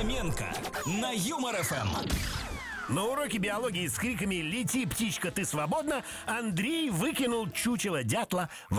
Фоменко на Юмор ФМ. На уроке биологии с криками «Лети, птичка, ты свободна!» Андрей выкинул чучело дятла в